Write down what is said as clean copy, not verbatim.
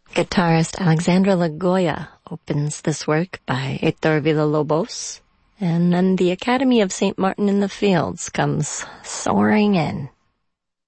Guitarist Alexandra Lagoya opens this work by Héctor Villalobos, and then the Academy of St. Martin in the Fields comes soaring in.